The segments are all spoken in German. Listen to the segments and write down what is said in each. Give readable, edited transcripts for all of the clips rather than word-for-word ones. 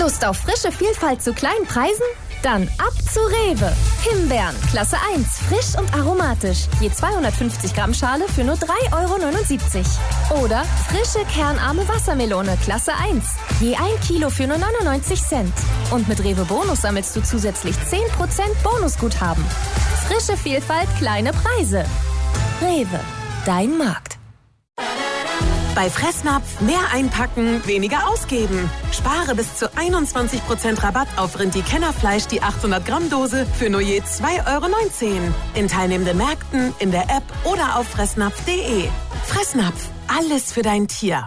Lust auf frische Vielfalt zu kleinen Preisen? Dann ab zu Rewe. Himbeeren, Klasse 1, frisch und aromatisch. Je 250 Gramm Schale für nur 3,79 €. Oder frische kernarme Wassermelone, Klasse 1. Je 1 Kilo für nur 99 Cent. Und mit Rewe Bonus sammelst du zusätzlich 10% Bonusguthaben. Frische Vielfalt, kleine Preise. Rewe, dein Markt. Bei Fressnapf mehr einpacken, weniger ausgeben. Spare bis zu 21% Rabatt auf Rindi-Kennerfleisch, die 800 Gramm Dose für nur je 2,19 € in teilnehmenden Märkten, in der App oder auf fressnapf.de. Fressnapf, alles für dein Tier.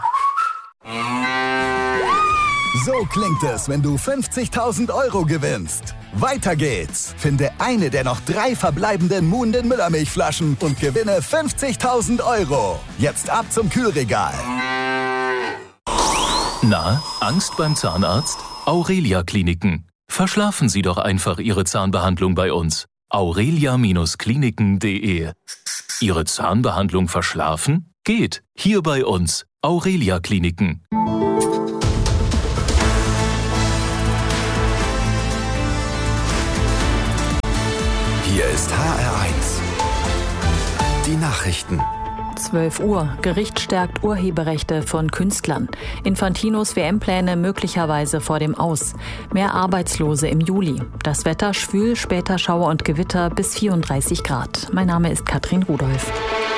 So klingt es, wenn du 50.000 € gewinnst. Weiter geht's. Finde eine der noch 3 verbleibenden Muhnden Müllermilchflaschen und gewinne 50.000 €. Jetzt ab zum Kühlregal. Na, Angst beim Zahnarzt? Aurelia Kliniken. Verschlafen Sie doch einfach Ihre Zahnbehandlung bei uns. aurelia-kliniken.de. Ihre Zahnbehandlung verschlafen? Geht. Hier bei uns. Aurelia Kliniken. Hier ist HR1. Die Nachrichten. 12 Uhr. Gericht stärkt Urheberrechte von Künstlern. Infantinos WM-Pläne möglicherweise vor dem Aus. Mehr Arbeitslose im Juli. Das Wetter schwül, später Schauer und Gewitter bis 34 Grad. Mein Name ist Katrin Rudolph.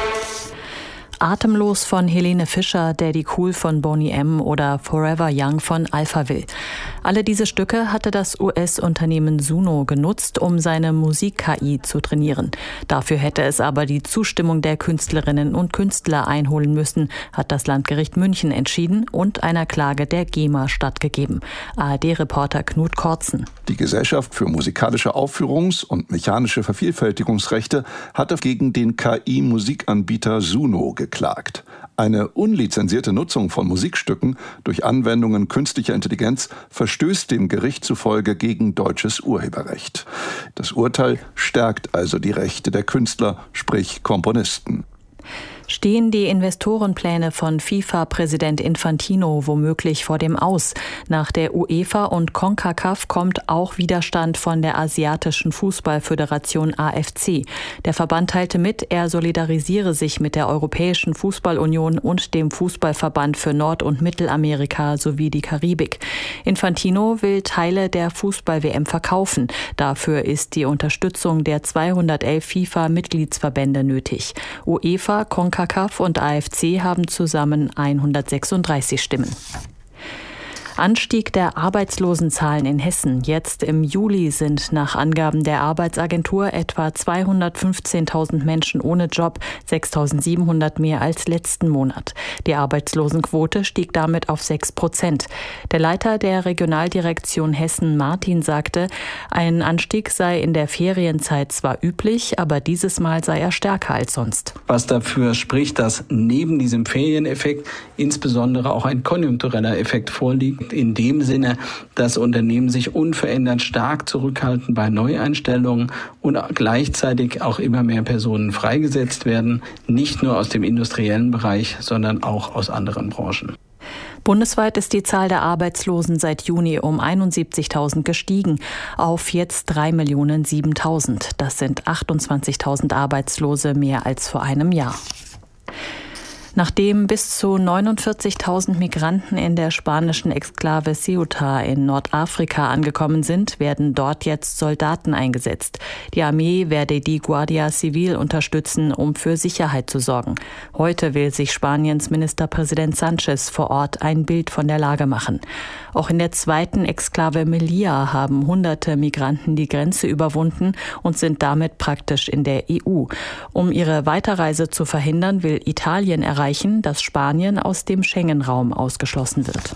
Atemlos von Helene Fischer, Daddy Cool von Boney M. oder Forever Young von Alphaville. Alle diese Stücke hatte das US-Unternehmen Suno genutzt, um seine Musik-KI zu trainieren. Dafür hätte es aber die Zustimmung der Künstlerinnen und Künstler einholen müssen, hat das Landgericht München entschieden und einer Klage der GEMA stattgegeben. ARD-Reporter Knut Kortzen. Die Gesellschaft für musikalische Aufführungs- und mechanische Vervielfältigungsrechte hatte gegen den KI-Musikanbieter Suno geklagt. Eine unlizenzierte Nutzung von Musikstücken durch Anwendungen künstlicher Intelligenz verstößt dem Gericht zufolge gegen deutsches Urheberrecht. Das Urteil stärkt also die Rechte der Künstler, sprich Komponisten. Stehen die Investorenpläne von FIFA-Präsident Infantino womöglich vor dem Aus? Nach der UEFA und CONCACAF kommt auch Widerstand von der asiatischen Fußballföderation AFC. Der Verband teilte mit, er solidarisiere sich mit der Europäischen Fußballunion und dem Fußballverband für Nord- und Mittelamerika sowie die Karibik. Infantino will Teile der Fußball-WM verkaufen. Dafür ist die Unterstützung der 211 FIFA-Mitgliedsverbände nötig. UEFA, CONCACAF und AFC haben zusammen 136 Stimmen. Anstieg der Arbeitslosenzahlen in Hessen. Jetzt im Juli sind nach Angaben der Arbeitsagentur etwa 215.000 Menschen ohne Job, 6.700 mehr als letzten Monat. Die Arbeitslosenquote stieg damit auf 6%. Der Leiter der Regionaldirektion Hessen, Martin, sagte, ein Anstieg sei in der Ferienzeit zwar üblich, aber dieses Mal sei er stärker als sonst. Was dafür spricht, dass neben diesem Ferieneffekt insbesondere auch ein konjunktureller Effekt vorliegt. In dem Sinne, dass Unternehmen sich unverändert stark zurückhalten bei Neueinstellungen und gleichzeitig auch immer mehr Personen freigesetzt werden, nicht nur aus dem industriellen Bereich, sondern auch aus anderen Branchen. Bundesweit ist die Zahl der Arbeitslosen seit Juni um 71.000 gestiegen, auf jetzt 3.007.000. Das sind 28.000 Arbeitslose mehr als vor einem Jahr. Nachdem bis zu 49.000 Migranten in der spanischen Exklave Ceuta in Nordafrika angekommen sind, werden dort jetzt Soldaten eingesetzt. Die Armee werde die Guardia Civil unterstützen, um für Sicherheit zu sorgen. Heute will sich Spaniens Ministerpräsident Sánchez vor Ort ein Bild von der Lage machen. Auch in der zweiten Exklave Melilla haben hunderte Migranten die Grenze überwunden und sind damit praktisch in der EU. Um ihre Weiterreise zu verhindern, will Italien erreichen, dass Spanien aus dem Schengen-Raum ausgeschlossen wird.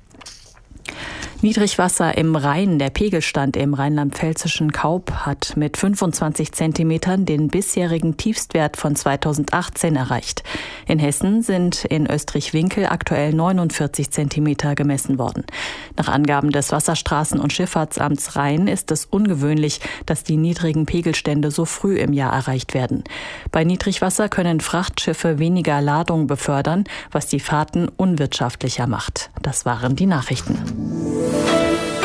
Niedrigwasser im Rhein. Der Pegelstand im rheinland-pfälzischen Kaub hat mit 25 Zentimetern den bisherigen Tiefstwert von 2018 erreicht. In Hessen sind in Österreich-Winkel aktuell 49 Zentimeter gemessen worden. Nach Angaben des Wasserstraßen- und Schifffahrtsamts Rhein ist es ungewöhnlich, dass die niedrigen Pegelstände so früh im Jahr erreicht werden. Bei Niedrigwasser können Frachtschiffe weniger Ladung befördern, was die Fahrten unwirtschaftlicher macht. Das waren die Nachrichten.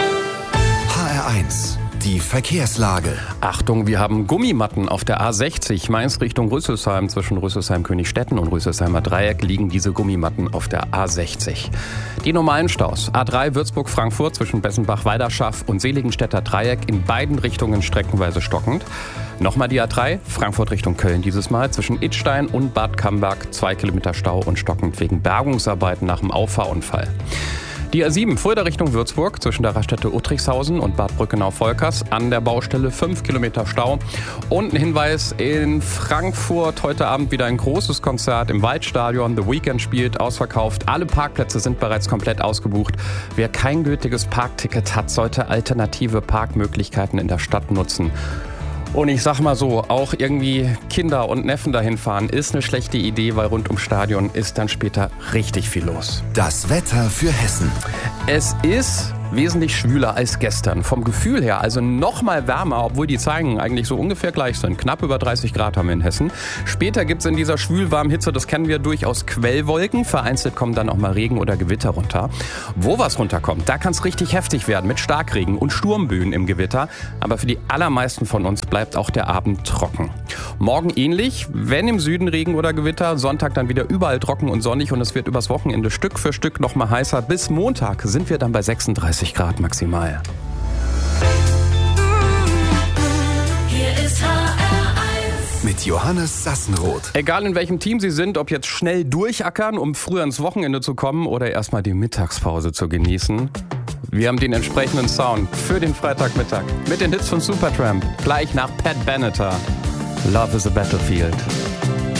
HR1, die Verkehrslage. Achtung, wir haben Gummimatten auf der A60 Mainz Richtung Rüsselsheim. Zwischen Rüsselsheim-Königstetten und Rüsselsheimer Dreieck liegen diese Gummimatten auf der A60. Die normalen Staus. A3 Würzburg-Frankfurt zwischen Bessenbach-Weiderschaff und Seligenstädter Dreieck in beiden Richtungen streckenweise stockend. Nochmal die A3 Frankfurt Richtung Köln dieses Mal zwischen Idstein und Bad Camberg 2 Kilometer Stau und stockend wegen Bergungsarbeiten nach dem Auffahrunfall. Die A7 Fulda Richtung Würzburg zwischen der Raststätte Uttrichshausen und Bad Brückenau-Volkers an der Baustelle 5 Kilometer Stau. Und ein Hinweis, in Frankfurt heute Abend wieder ein großes Konzert im Waldstadion. The Weeknd spielt, ausverkauft. Alle Parkplätze sind bereits komplett ausgebucht. Wer kein gültiges Parkticket hat, sollte alternative Parkmöglichkeiten in der Stadt nutzen. Und ich sag mal so, auch irgendwie Kinder und Neffen dahin fahren ist eine schlechte Idee, weil rund ums Stadion ist dann später richtig viel los. Das Wetter für Hessen. Es ist wesentlich schwüler als gestern. Vom Gefühl her also noch mal wärmer, obwohl die Zeigen eigentlich so ungefähr gleich sind. Knapp über 30 Grad haben wir in Hessen. Später gibt es in dieser schwül-warmen Hitze, das kennen wir, durchaus Quellwolken. Vereinzelt kommen dann auch mal Regen oder Gewitter runter. Wo was runterkommt, da kann es richtig heftig werden mit Starkregen und Sturmböen im Gewitter. Aber für die allermeisten von uns bleibt auch der Abend trocken. Morgen ähnlich, wenn im Süden Regen oder Gewitter. Sonntag dann wieder überall trocken und sonnig und es wird übers Wochenende Stück für Stück noch mal heißer. Bis Montag sind wir dann bei 36 Grad maximal. Hier ist HR1 mit Johannes Sassenroth. Egal in welchem Team Sie sind, ob jetzt schnell durchackern, um früher ins Wochenende zu kommen oder erstmal die Mittagspause zu genießen. Wir haben den entsprechenden Sound für den Freitagmittag mit den Hits von Supertramp. Gleich nach Pat Benatar. Love is a Battlefield.